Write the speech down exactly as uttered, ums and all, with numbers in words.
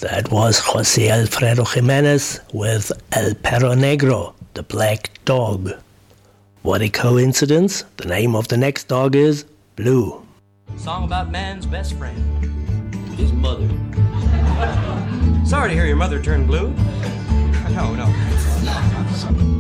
That was Jose Alfredo Jimenez with El Perro Negro, the black dog. What a coincidence, the name of the next dog is Blue. Song about man's best friend, his mother. Sorry to hear your mother turned blue. No, no.